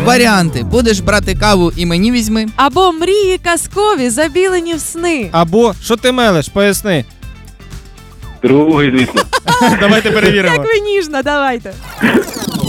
Варіанти. Будеш брати каву і мені візьми. Або мрії казкові, забілені в сни. Або що ти мелеш, поясни. Другий, звісно. Давайте перевіримо. Як ви ніжно, давайте.